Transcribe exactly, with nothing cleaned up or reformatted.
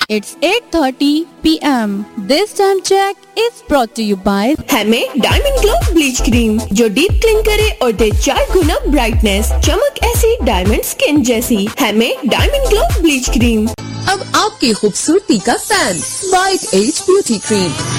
It's eight thirty p m This time check is brought to you by हमें diamond glow bleach cream जो deep clean करे और दे चार गुना brightness, चमक ऐसी डायमंड स्किन जैसी। हमें डायमंड ग्लो ब्लीच क्रीम। अब आपकी खूबसूरती का fan, white as beauty cream.